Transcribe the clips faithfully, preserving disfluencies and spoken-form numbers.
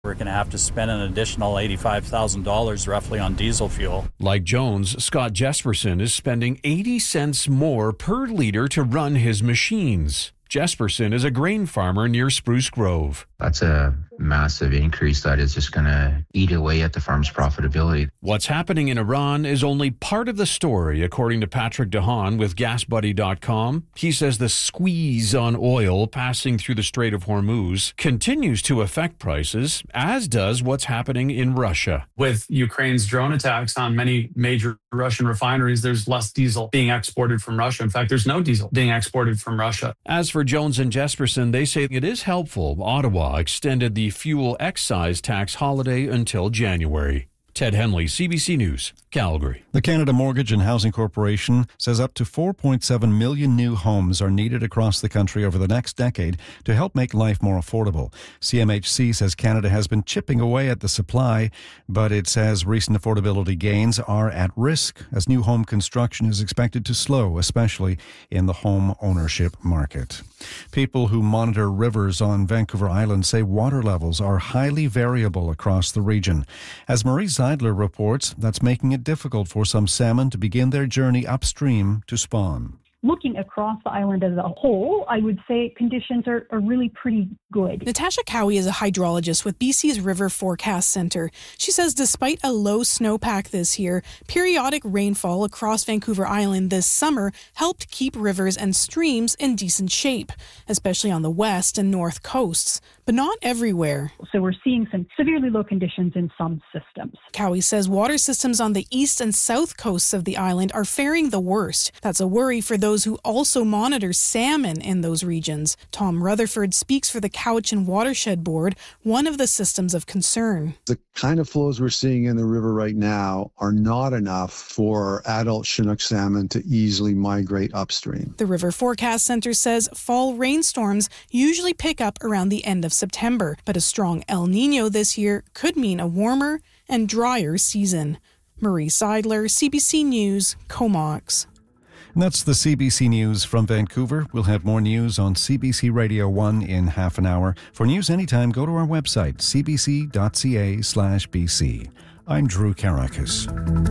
We're going to have to spend an additional eighty-five thousand dollars roughly on diesel fuel. Like Jones, Scott Jesperson is spending eighty cents more per liter to run his machines. Jesperson is a grain farmer near Spruce Grove. That's a massive increase that is just going to eat away at the farm's profitability. What's happening in Iran is only part of the story, according to Patrick DeHaan with gas buddy dot com. He says the squeeze on oil passing through the Strait of Hormuz continues to affect prices, as does what's happening in Russia. With Ukraine's drone attacks on many major Russian refineries, there's less diesel being exported from Russia. In fact, there's no diesel being exported from Russia. As for Jones and Jesperson, they say it is helpful. Ottawa extended the fuel excise tax holiday until January. Ted Henley, C B C News, Calgary. The Canada Mortgage and Housing Corporation says up to four point seven million new homes are needed across the country over the next decade to help make life more affordable. C M H C says Canada has been chipping away at the supply, but it says recent affordability gains are at risk as new home construction is expected to slow, especially in the home ownership market. People who monitor rivers on Vancouver Island say water levels are highly variable across the region. As Marie Zeidler reports, that's making it difficult for some salmon to begin their journey upstream to spawn. Looking across the island as a whole, I would say conditions are, are really pretty good. Natasha Cowie is a hydrologist with B C's River Forecast Centre. She says despite a low snowpack this year, periodic rainfall across Vancouver Island this summer helped keep rivers and streams in decent shape, especially on the west and north coasts, but not everywhere. So we're seeing some severely low conditions in some systems. Cowie says water systems on the east and south coasts of the island are faring the worst. That's a worry for those who also monitor salmon in those regions. Tom Rutherford speaks for the Cowichan Watershed Board, one of the systems of concern. The kind of flows we're seeing in the river right now are not enough for adult Chinook salmon to easily migrate upstream. The River Forecast Centre says fall rainstorms usually pick up around the end of September, but a strong El Niño this year could mean a warmer and drier season. Marie Seidler, C B C News, Comox. And that's the C B C News from Vancouver. We'll have more news on C B C Radio one in half an hour. For news anytime, go to our website, c b c dot c a slash b c. I'm Drew Karakis.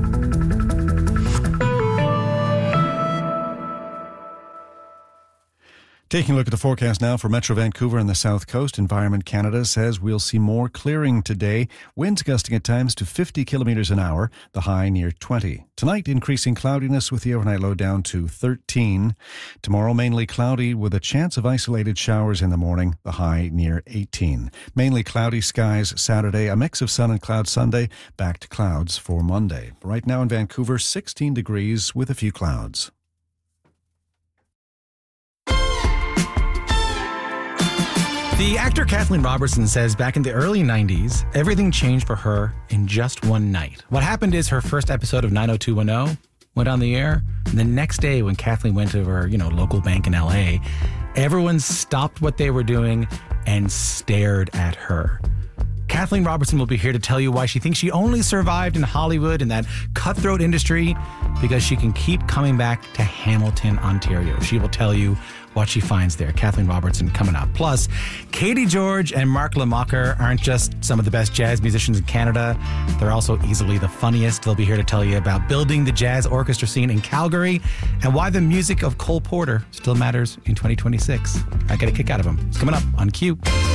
Taking a look at the forecast now for Metro Vancouver and the South Coast, Environment Canada says we'll see more clearing today. Winds gusting at times to fifty kilometres an hour, the high near twenty. Tonight, increasing cloudiness with the overnight low down to thirteen. Tomorrow, mainly cloudy with a chance of isolated showers in the morning, the high near eighteen. Mainly cloudy skies Saturday, a mix of sun and clouds Sunday, back to clouds for Monday. Right now in Vancouver, sixteen degrees with a few clouds. The actor Kathleen Robertson says back in the early nineties, everything changed for her in just one night. What happened is her first episode of nine oh two one oh went on the air. And the next day when Kathleen went to her, you know, local bank in L A, everyone stopped what they were doing and stared at her. Kathleen Robertson will be here to tell you why she thinks she only survived in Hollywood and that cutthroat industry because she can keep coming back to Hamilton, Ontario. She will tell you what she finds there. Kathleen Robertson coming up. Plus, Katie George and Mark Lamacher aren't just some of the best jazz musicians in Canada. They're also easily the funniest. They'll be here to tell you about building the jazz orchestra scene in Calgary and why the music of Cole Porter still matters in twenty twenty-six. I get a kick out of them. It's coming up on Q.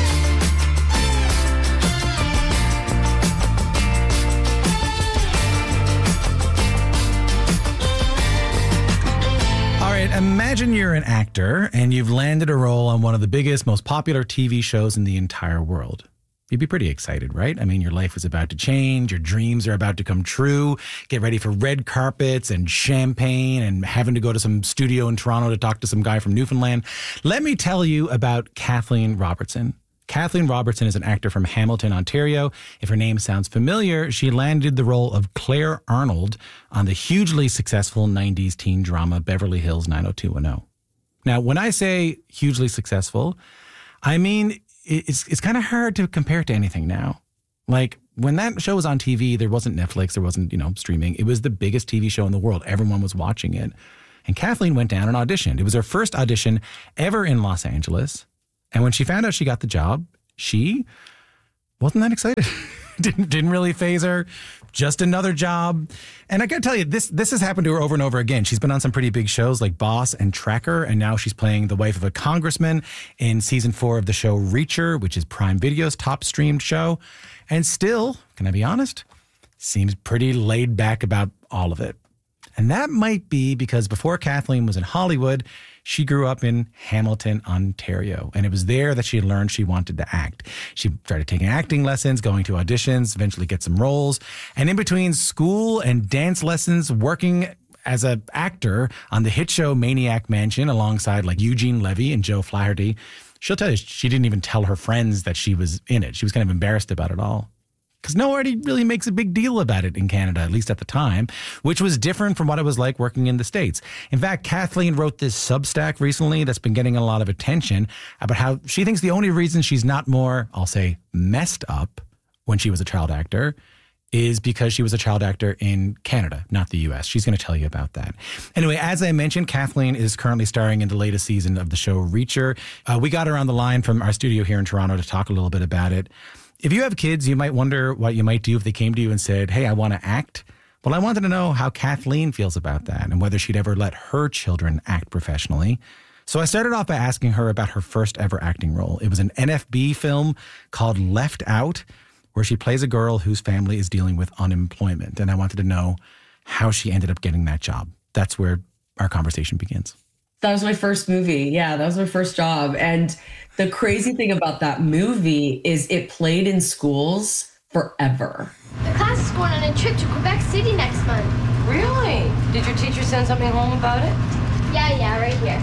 Imagine you're an actor and you've landed a role on one of the biggest, most popular T V shows in the entire world. You'd be pretty excited, right? I mean, your life is about to change. Your dreams are about to come true. Get ready for red carpets and champagne and having to go to some studio in Toronto to talk to some guy from Newfoundland. Let me tell you about Kathleen Robertson. Kathleen Robertson is an actor from Hamilton, Ontario. If her name sounds familiar, she landed the role of Claire Arnold on the hugely successful nineties teen drama Beverly Hills nine oh two one oh. Now, when I say hugely successful, I mean it's it's kind of hard to compare it to anything now. Like, when that show was on T V, there wasn't Netflix, there wasn't, you know, streaming. It was the biggest T V show in the world. Everyone was watching it. And Kathleen went down and auditioned. It was her first audition ever in Los Angeles. And when she found out she got the job, she Wasn't that excited? didn't didn't really faze her. Just another job. And I got to tell you, this this has happened to her over and over again. She's been on some pretty big shows like Boss and Tracker, and now she's playing the wife of a congressman in season four of the show Reacher, which is Prime Video's top streamed show. And still, can I be honest, seems pretty laid back about all of it. And that might be because before Kathleen was in Hollywood, she grew up in Hamilton, Ontario, and it was there that she learned she wanted to act. She started taking acting lessons, going to auditions, eventually get some roles. And in between school and dance lessons, working as an actor on the hit show Maniac Mansion alongside like Eugene Levy and Joe Flaherty, she'll tell you she didn't even tell her friends that she was in it. She was kind of embarrassed about it all. Because nobody really makes a big deal about it in Canada, at least at the time, which was different from what it was like working in the States. In fact, Kathleen wrote this Substack recently that's been getting a lot of attention about how she thinks the only reason she's not more, I'll say, messed up when she was a child actor is because she was a child actor in Canada, not the U S. She's going to tell you about that. Anyway, as I mentioned, Kathleen is currently starring in the latest season of the show Reacher. Uh, we got her on the line from our studio here in Toronto to talk a little bit about it. If you have kids, you might wonder what you might do if they came to you and said, hey, I want to act. Well, I wanted to know how Kathleen feels about that and whether she'd ever let her children act professionally. So I started off by asking her about her first ever acting role. It was an N F B film called Left Out, where she plays a girl whose family is dealing with unemployment. And I wanted to know how she ended up getting that job. That's where our conversation begins. That was my first movie. Yeah, that was my first job. And the crazy thing about that movie is it played in schools forever. The class is going on a trip to Quebec City next month. Really? Did your teacher send something home about it? Yeah, yeah, right here.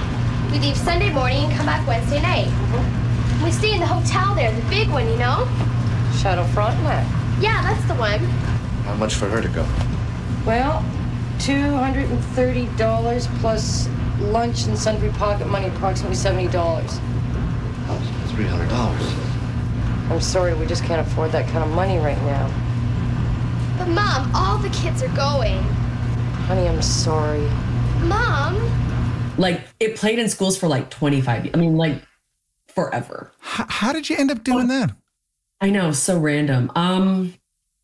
We leave Sunday morning and come back Wednesday night. Mm-hmm. We stay in the hotel there, the big one, you know? Shadow Frontenac. Yeah, that's the one. How much for her to go? Well, two hundred thirty dollars plus lunch and sundry pocket money, approximately seventy dollars. Oh, three hundred dollars. I'm sorry, we just can't afford that kind of money right now. But, Mom, all the kids are going. Honey, I'm sorry. Mom? Like, it played in schools for like twenty-five years. I mean, like, forever. How, how did you end up doing that? I know, so random. Um,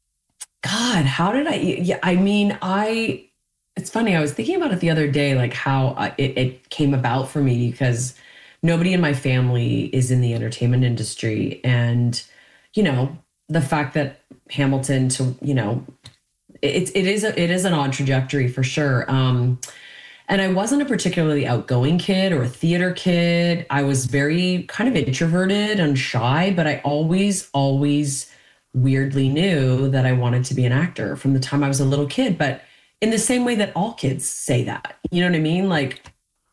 God, how did I? Yeah, I mean, I. It's funny. I was thinking about it the other day, like how I, it, it came about for me because nobody in my family is in the entertainment industry, and you know the fact that Hamilton to you know it it is a, it is an odd trajectory for sure. Um, and I wasn't a particularly outgoing kid or a theater kid. I was very kind of introverted and shy, but I always, always weirdly knew that I wanted to be an actor from the time I was a little kid. But in the same way that all kids say that, you know what I mean? Like,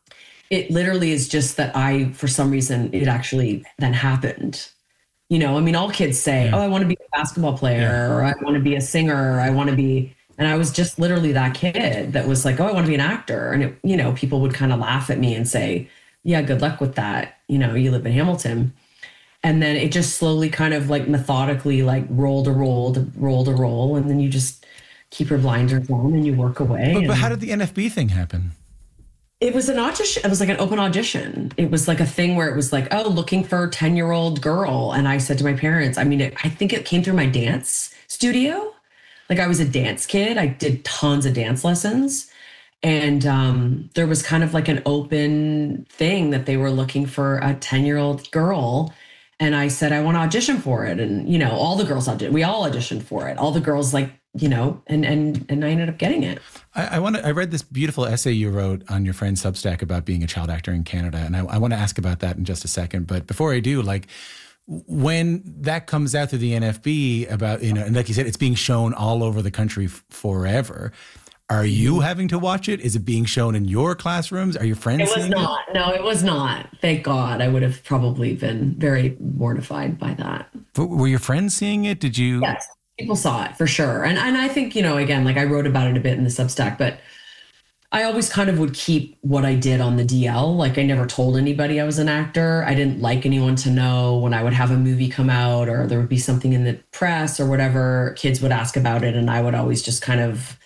it literally is just that I, for some reason, it actually then happened. You know, I mean, all kids say, yeah. oh, I want to be a basketball player, yeah. or I want to be a singer, or I want to be, and I was just literally that kid that was like, oh, I want to be an actor. And, it, you know, people would kind of laugh at me and say, yeah, good luck with that. You know, you live in Hamilton. And then it just slowly kind of like methodically like roll to roll to roll to roll. And then you just keep your blinders on and you work away. But, and but how did the N F B thing happen? It was an audition. It was like an open audition. It was like a thing where it was like, oh, looking for a ten year old girl. And I said to my parents, I mean, it, I think it came through my dance studio. Like, I was a dance kid. I did tons of dance lessons. And um, there was kind of like an open thing that they were looking for a ten year old girl. And I said, I want to audition for it. And, you know, all the girls auditioned. We all auditioned for it. All the girls, like, you know, and and and I ended up getting it. I, I want to. I read this beautiful essay you wrote on your friend's Substack about being a child actor in Canada, and I, I want to ask about that in just a second. But before I do, like, when that comes out through the N F B about, you know, and like you said, it's being shown all over the country f- forever. Are you having to watch it? Is it being shown in your classrooms? Are your friends? It was seeing not. it? No, it was not. Thank God. I would have probably been very mortified by that. But were your friends seeing it? Did you? Yes, people saw it for sure. And and I think, you know, again, like I wrote about it a bit in the Substack, but I always kind of would keep what I did on the D L. Like, I never told anybody I was an actor. I didn't like anyone to know when I would have a movie come out or there would be something in the press or whatever. Kids would ask about it, and I would always just kind of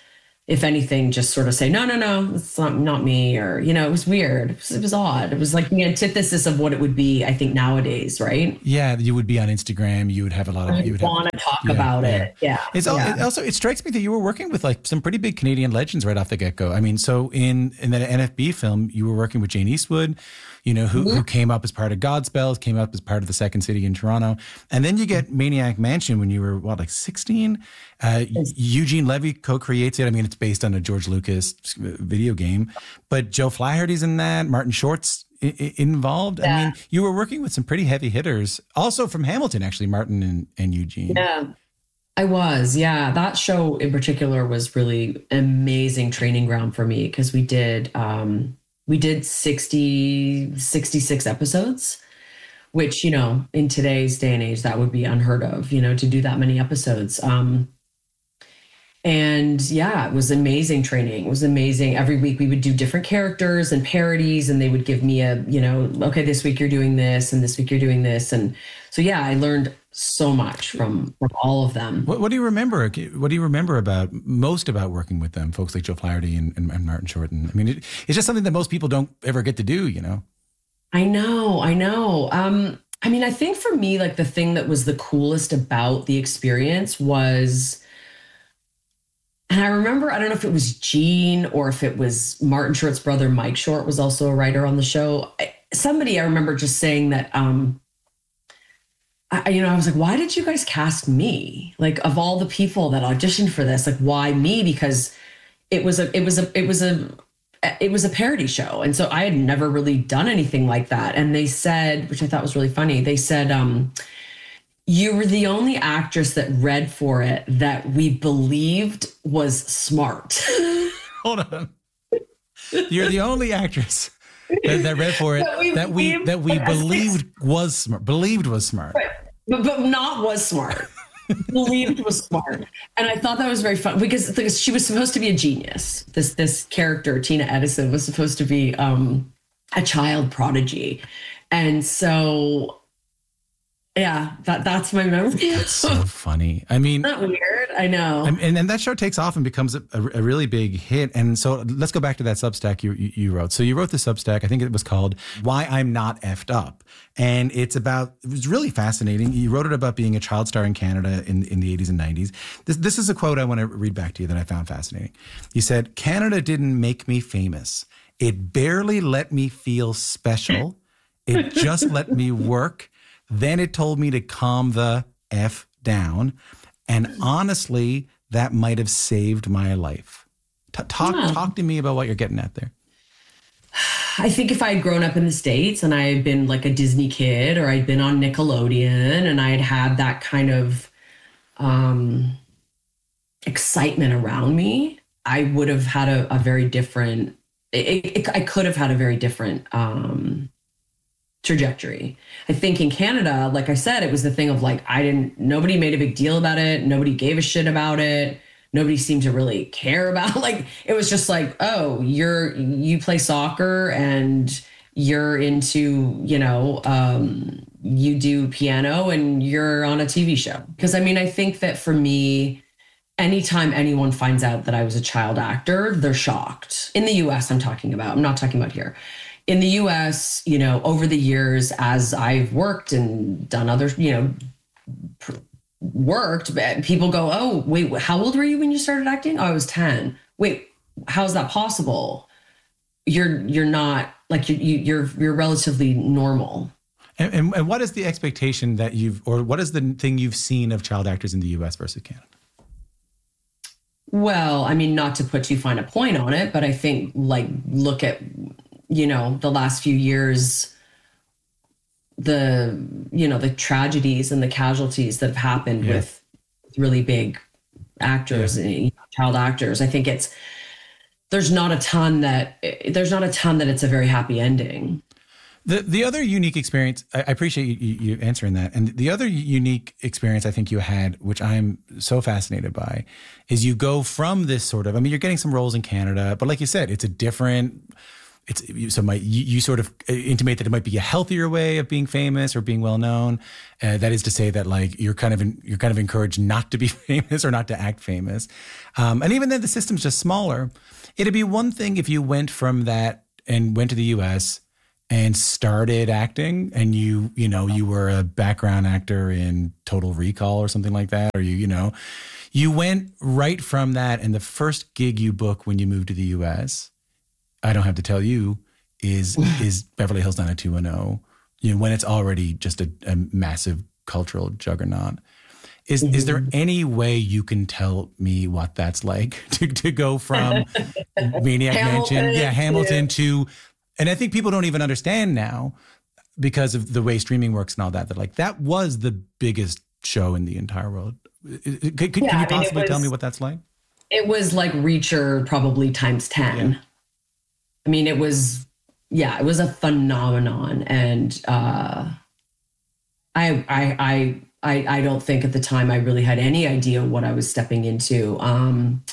if anything, just sort of say, no, no, no, it's not, not me. Or, you know, it was weird. It was, it was odd. It was like the antithesis of what it would be, I think, nowadays, right? Yeah, you would be on Instagram. You would have a lot of. You would want to talk yeah, about yeah. it. Yeah. It's yeah. Al- also it strikes me that you were working with like some pretty big Canadian legends right off the get go. I mean, so in in the N F B film, you were working with Jane Eastwood, you know, who, mm-hmm. who came up as part of Godspell, came up as part of the Second City in Toronto, and then you get Maniac Mansion when you were what, like sixteen. Uh, Eugene Levy co-creates it. I mean, it's based on a George Lucas video game, but Joe Flaherty's in that. Martin Short's I- I involved. Yeah. I mean, you were working with some pretty heavy hitters, also from Hamilton, actually, Martin and, and Eugene. Yeah, I was. Yeah, that show in particular was really amazing training ground for me because we did um, we did sixty, sixty-six episodes, which, you know, in today's day and age, that would be unheard of, you know, to do that many episodes. Um, And yeah, it was amazing training. It was amazing. Every week we would do different characters and parodies, and they would give me a, you know, okay, this week you're doing this and this week you're doing this. And so, yeah, I learned so much from, from all of them. What, what do you remember? What do you remember about most about working with them, folks like Joe Flaherty and, and, and Martin Short? And I mean, it, it's just something that most people don't ever get to do, you know? I know, I know. Um, I mean, I think for me, like the thing that was the coolest about the experience was, and I remember, I don't know if it was Gene or if it was Martin Short's brother, Mike Short, was also a writer on the show. Somebody, I remember just saying that, um, I, you know, I was like, why did you guys cast me? Like, of all the people that auditioned for this, like, why me? Because it was a, it was a, it was a, it was a parody show. And so I had never really done anything like that. And they said, which I thought was really funny, they said, um, you were the only actress that read for it that we believed was smart. Hold on. You're the only actress that, that read for it that we that we, that we believed was smart. Believed was smart. Right. But, but not was smart. Believed was smart. And I thought that was very fun because, because she was supposed to be a genius. This this character, Tina Edison, was supposed to be um, a child prodigy. And so yeah, that that's my memory. That's so funny. I mean, not weird. I know. And and that show takes off and becomes a, a, a really big hit. And so let's go back to that Substack you, you you wrote. So you wrote the Substack. I think it was called "Why I'm Not Effed Up," and it's about. It was really fascinating. You wrote it about being a child star in Canada in in the eighties and nineties. This this is a quote I want to read back to you that I found fascinating. You said, "Canada didn't make me famous. It barely let me feel special. It just let me work. Then it told me to calm the F down. And honestly, that might have saved my life." T- talk, yeah. talk to me about what you're getting at there. I think if I had grown up in the States and I had been like a Disney kid, or I'd been on Nickelodeon and I had had that kind of um, excitement around me, I would have had a, a very different, it, it, I could have had a very different um trajectory. I think in Canada, like I said, it was the thing of like, I didn't, nobody made a big deal about it. Nobody gave a shit about it. Nobody seemed to really care about, like, it was just like, oh, you're, you play soccer and you're into, you know, um, you do piano and you're on a T V show. Because I mean, I think that for me, anytime anyone finds out that I was a child actor, they're shocked. In the U S, I'm talking about, I'm not talking about here. In the U S, you know, over the years, as I've worked and done other, you know, pr- worked, people go, oh, wait, how old were you when you started acting? Oh, I was ten. Wait, how's that possible? You're you're not like you you're you're relatively normal. And, and, and what is the expectation that you've, or what is the thing you've seen of child actors in the U S versus Canada? Well, I mean, not to put too fine a point on it, but I think like look at, you know, the last few years, the, you know, the tragedies and the casualties that have happened yeah. with really big actors, yeah. you know, child actors. I think it's, there's not a ton that, there's not a ton that it's a very happy ending. The the other unique experience, I appreciate you, you answering that. And the other unique experience I think you had, which I'm so fascinated by, is you go from this sort of, I mean, you're getting some roles in Canada, but like you said, it's a different, it's so my you, you sort of intimate that it might be a healthier way of being famous or being well known. Uh, that is to say that like you're kind of in, you're kind of encouraged not to be famous or not to act famous, um, and even then the system's just smaller. It'd be one thing if you went from that and went to the U S and started acting, and you you know you were a background actor in Total Recall or something like that, or you you know you went right from that, and the first gig you book when you moved to the U S, I don't have to tell you, is is Beverly Hills nine oh two one oh. You know, when it's already just a, a massive cultural juggernaut. Is mm-hmm. is there any way you can tell me what that's like to, to go from Maniac Hamilton, Mansion, yeah, Hamilton yeah. to, and I think people don't even understand now because of the way streaming works and all that, that like that was the biggest show in the entire world. Could, could, Yeah, can you I mean, it possibly tell was- me what that's like? It was like Reacher probably times ten. Yeah. I mean, it was, yeah, it was a phenomenon. And uh, I, I, I, I, I don't think at the time I really had any idea what I was stepping into. Um,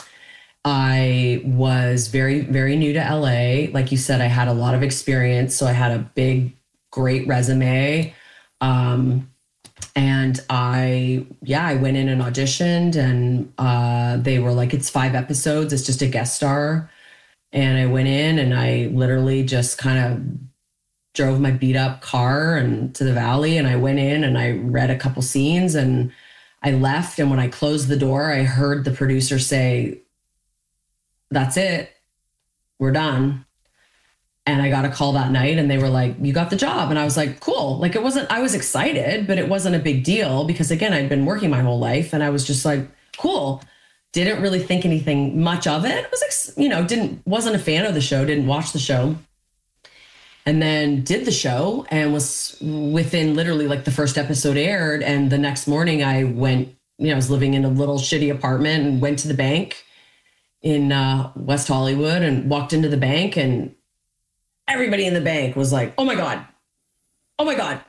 I was very, very new to L A. Like you said, I had a lot of experience. So I had a big, great resume. Um, and I, yeah, I went in and auditioned, and uh, they were like, it's five episodes. It's just a guest star. And I went in and I literally just kind of drove my beat up car and to the valley, and I went in and I read a couple scenes and I left. And when I closed the door, I heard the producer say, "That's it. We're done." And I got a call that night and they were like, "You got the job." And I was like, cool. Like it wasn't, I was excited, but it wasn't a big deal because again, I'd been working my whole life and I was just like, cool. Didn't really think anything much of it. It was, you know, didn't, wasn't a fan of the show, didn't watch the show. And then did the show and was within literally like the first episode aired. And the next morning I went, you know, I was living in a little shitty apartment and went to the bank in uh, West Hollywood and walked into the bank, and everybody in the bank was like, "Oh my God, oh my God."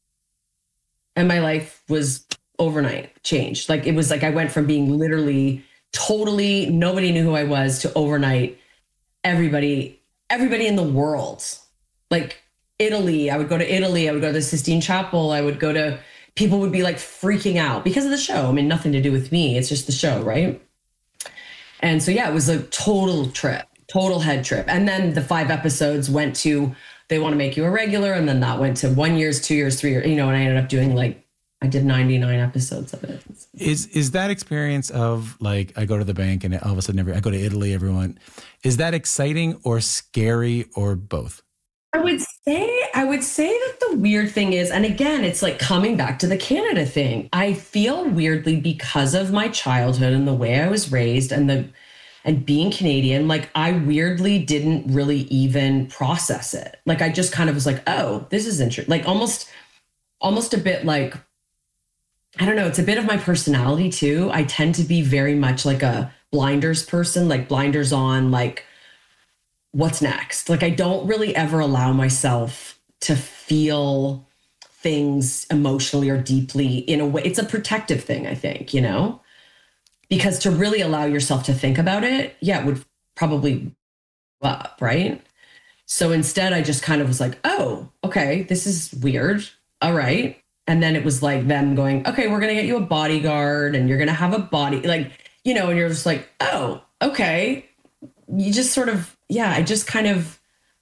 And my life was overnight changed. Like it was like I went from being literally totally, nobody knew who I was, to overnight, everybody, everybody in the world. Like Italy, I would go to Italy, I would go to the Sistine Chapel, I would go to, people would be like freaking out because of the show. I mean, nothing to do with me. It's just the show, right? And so, yeah, it was a total trip, total head trip. And then the five episodes went to, they want to make you a regular. And then that went to one years, two years, three years, you know, and I ended up doing like, I did ninety-nine episodes of it. Is is that experience of like, I go to the bank and all of a sudden every, I go to Italy, everyone, is that exciting or scary or both? I would say, I would say that the weird thing is, and again, it's like coming back to the Canada thing. I feel weirdly because of my childhood and the way I was raised and the, and being Canadian, like I weirdly didn't really even process it. Like I just kind of was like, oh, this is interesting. Like almost, almost a bit like, I don't know, it's a bit of my personality too. I tend to be very much like a blinders person, like blinders on, like what's next? Like I don't really ever allow myself to feel things emotionally or deeply in a way. It's a protective thing, I think, you know, because to really allow yourself to think about it, yeah, it would probably up, right? So instead I just kind of was like, oh, okay, this is weird. All right. And then it was like them going, okay, we're going to get you a bodyguard and you're going to have a body, like, you know, and you're just like, oh, okay. You just sort of, yeah, I just kind of,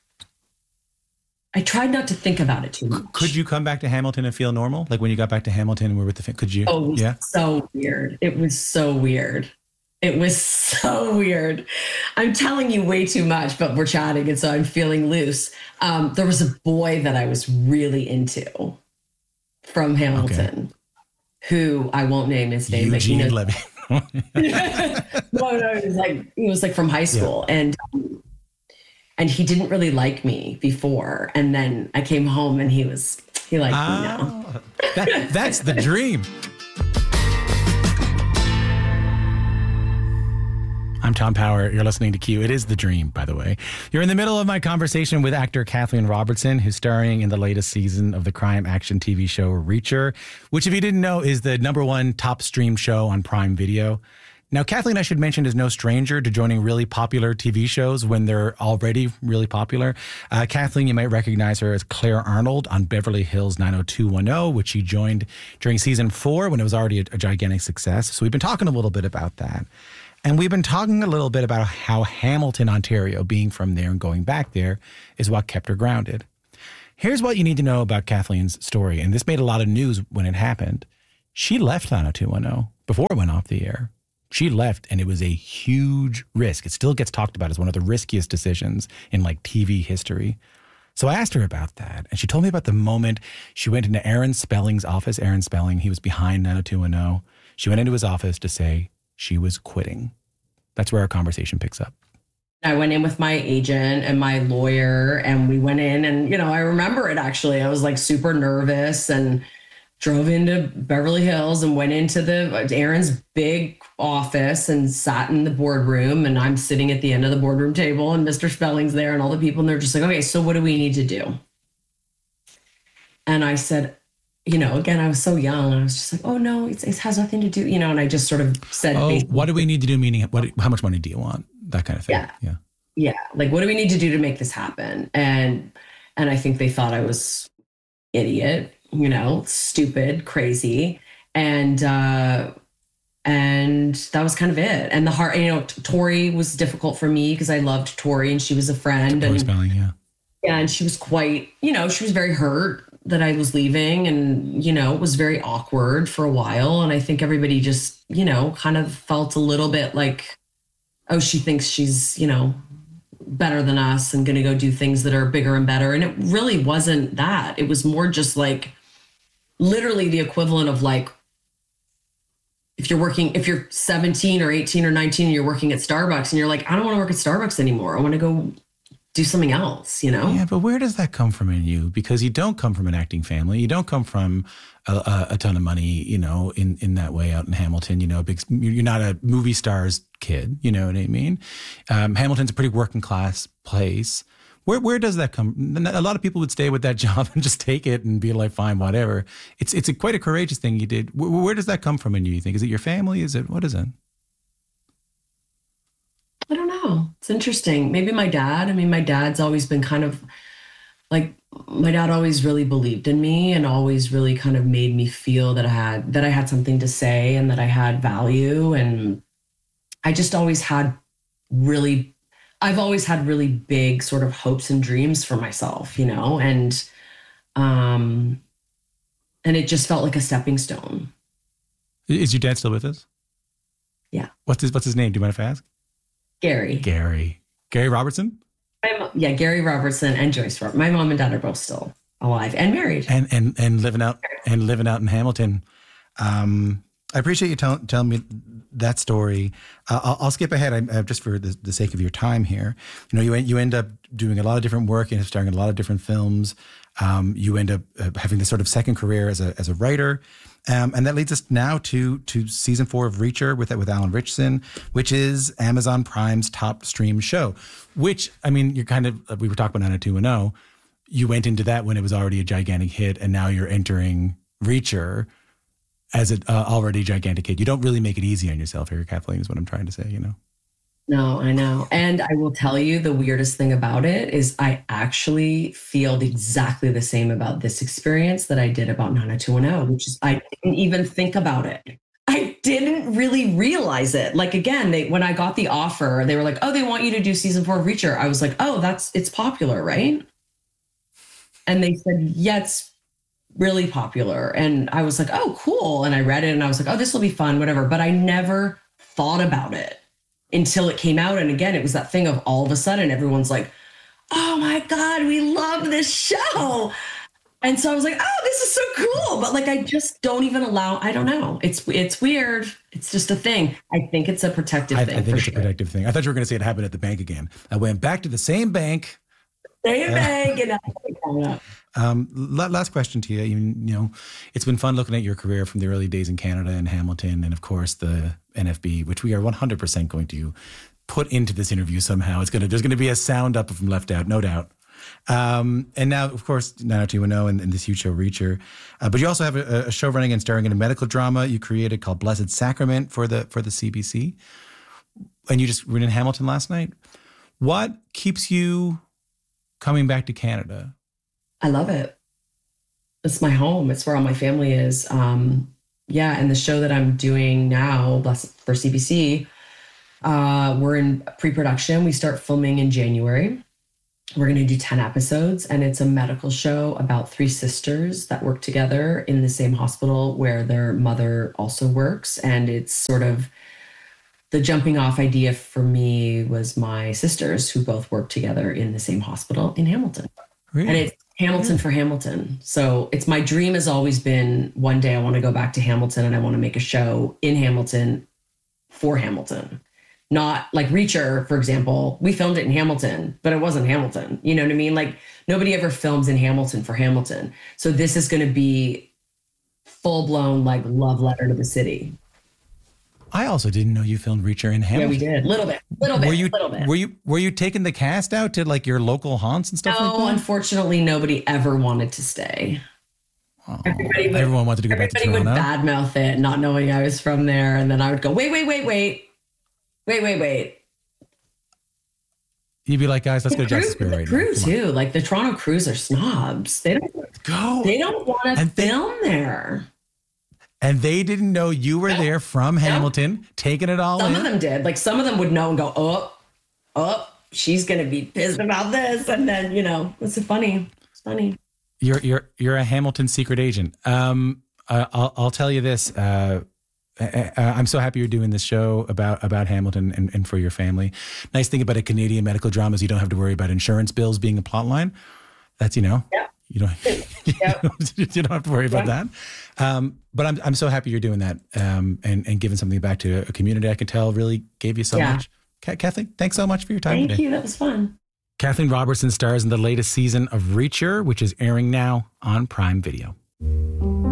I tried not to think about it too much. Could you come back to Hamilton and feel normal? Like when you got back to Hamilton and we were with the family, could you? Oh, it was yeah. so weird. It was so weird. It was so weird. I'm telling you way too much, but we're chatting and so I'm feeling loose. Um, there was a boy that I was really into from Hamilton, okay, who I won't name his name. Eugene but he knows, Levy. no, no, he was like he was like from high school, yeah. and um, and he didn't really like me before, and then I came home and he was he liked oh, me now. that, that's the dream. I'm Tom Power. You're listening to Q. It is the dream, by the way. You're in the middle of my conversation with actor Kathleen Robertson, who's starring in the latest season of the crime action T V show Reacher, which, if you didn't know, is the number one top streamed show on Prime Video. Now, Kathleen, I should mention, is no stranger to joining really popular T V shows when they're already really popular. Uh, Kathleen, you might recognize her as Claire Arnold on Beverly Hills nine oh two one oh, which she joined during season four when it was already a, a gigantic success. So we've been talking a little bit about that. And we've been talking a little bit about how Hamilton, Ontario, being from there and going back there, is what kept her grounded. Here's what you need to know about Kathleen's story. And this made a lot of news when it happened. She left nine oh two one oh before it went off the air. She left, and it was a huge risk. It still gets talked about as one of the riskiest decisions in like T V history. So I asked her about that, and she told me about the moment she went into Aaron Spelling's office. Aaron Spelling, he was behind nine oh two one oh. She went into his office to say she was quitting. That's where our conversation picks up. I went in with my agent and my lawyer, and we went in, and, you know, I remember it actually. I was like super nervous and drove into Beverly Hills and went into the Aaron's big office and sat in the boardroom. And I'm sitting at the end of the boardroom table, and Mister Spelling's there and all the people. And they're just like, okay, so what do we need to do? And I said, you know, again, I was so young. I was just like, oh, no, it's, it has nothing to do, you know, and I just sort of said, oh, what do we need to do? Meaning, what? How much money do you want? That kind of thing. Yeah. Yeah. Yeah. Like, what do we need to do to make this happen? And, and I think they thought I was idiot, you know, stupid, crazy. And, uh, and that was kind of it. And the heart, you know, Tori was difficult for me because I loved Tori and she was a friend. Tori and, Spelling, yeah. Yeah. And she was quite, you know, she was very hurt that I was leaving, and, you know, it was very awkward for a while. And I think everybody just, you know, kind of felt a little bit like, oh, she thinks she's, you know, better than us and going to go do things that are bigger and better. And it really wasn't that. It was more just like literally the equivalent of like, if you're working, if you're seventeen or eighteen or nineteen and you're working at Starbucks and you're like, I don't want to work at Starbucks anymore. I want to go do something else, you know? Yeah, but where does that come from in you? Because you don't come from an acting family. You don't come from a, a, a ton of money, you know, in, in that way out in Hamilton. You know, big, you're not a movie star's kid, you know what I mean? Um, Hamilton's a pretty working class place. Where where does that come? A lot of people would stay with that job and just take it and be like, fine, whatever. It's it's a quite a courageous thing you did. Where, where does that come from in you, you think? Is it your family? Is it, what is it? I don't know. It's interesting. Maybe my dad. I mean, my dad's always been kind of like, my dad always really believed in me and always really kind of made me feel that I had, that I had something to say and that I had value. And I just always had really, I've always had really big sort of hopes and dreams for myself, you know, and, um, and it just felt like a stepping stone. Is your dad still with us? Yeah. What's his, what's his name? Do you mind if I ask? Gary. Gary. Gary Robertson? My mom, yeah, Gary Robertson and Joyce Robertson. My mom and dad are both still alive and married. And and and living out and living out in Hamilton. Um, I appreciate you tell, telling me that story. Uh, I'll, I'll skip ahead I, uh, just for the, the sake of your time here. You know, you you end up doing a lot of different work and starring in a lot of different films. Um, you end up uh, having this sort of second career as a as a writer. Um, and that leads us now to to season four of Reacher with with Alan Ritchson, which is Amazon Prime's top streamed show. Which, I mean, you're kind of, we were talking about nine oh two one oh. You went into that when it was already a gigantic hit, and now you're entering Reacher as an uh, already gigantic hit. You don't really make it easy on yourself here, Kathleen, is what I'm trying to say, you know? No, I know. And I will tell you, the weirdest thing about it is I actually feel exactly the same about this experience that I did about nine oh two one oh, which is I didn't even think about it. I didn't really realize it. Like, again, they, when I got the offer, they were like, oh, they want you to do season four of Reacher. I was like, oh, that's, it's popular, right? And they said, yeah, it's really popular. And I was like, oh, cool. And I read it and I was like, oh, this will be fun, whatever. But I never thought about it until it came out. And again, it was that thing of all of a sudden, everyone's like, oh my God, we love this show. And so I was like, oh, this is so cool. But like, I just don't even allow, I don't know. It's it's weird. It's just a thing. I think it's a protective I, thing. I think it's sure. a protective thing. I thought you were going to say it happened at the bank again. I went back to the same bank. Same uh, bank. And I, um, last question to you. you. You know, it's been fun looking at your career from the early days in Canada and Hamilton, and of course the N F B, which we are one hundred percent going to put into this interview somehow. It's going to, there's going to be a sound up from Left Out, no doubt. Um, and now, of course, nine oh two one oh and, and this huge show, Reacher. Uh, but you also have a, a show running and starring in a medical drama you created called Blessed Sacrament for the for the C B C. And you just were in Hamilton last night. What keeps you coming back to Canada? I love it. It's my home. It's where all my family is. Um, yeah, and the show that I'm doing now, Blessed for C B C, uh, we're in pre-production. We start filming in January. We're going to do ten episodes, and it's a medical show about three sisters that work together in the same hospital where their mother also works. And it's sort of the jumping off idea for me was my sisters who both work together in the same hospital in Hamilton. Really? And it's Hamilton yeah. for Hamilton. So it's my dream has always been one day I want to go back to Hamilton and I want to make a show in Hamilton for Hamilton. Not like Reacher, for example. We filmed it in Hamilton, but it wasn't Hamilton. You know what I mean? Like nobody ever films in Hamilton for Hamilton. So this is going to be full blown like love letter to the city. I also didn't know you filmed Reacher in Hamilton. Yeah, we did. Little bit, little bit, were you, little bit. Were you were you taking the cast out to like your local haunts and stuff no, like that? No, unfortunately, nobody ever wanted to stay. Oh, would, everyone wanted to go back to Toronto. Everybody would badmouth it, not knowing I was from there, and then I would go, wait, wait, wait, wait. Wait, wait, wait. You'd be like, guys, let's the go to Justice Square right now. The crew now. too. Like the Toronto crews are snobs. They don't go. They don't want to film there. And they didn't know you were no. there from no. Hamilton, taking it all some in. Some of them did. Like some of them would know and go, oh, oh, she's gonna be pissed about this. And then, you know, it's funny. It's funny. You're you're you're a Hamilton secret agent. Um, uh, I'll I'll tell you this. Uh, Uh, I'm so happy you're doing this show about about Hamilton and, and for your family. Nice thing about a Canadian medical drama is you don't have to worry about insurance bills being a plot line. That's, you know, yeah. you don't yeah. you don't have to worry about yeah. that. Um, but I'm I'm so happy you're doing that um, and and giving something back to a community I can tell really gave you so yeah. much. Kathleen, thanks so much for your time Thank today. Thank you. That was fun. Kathleen Robertson stars in the latest season of Reacher, which is airing now on Prime Video.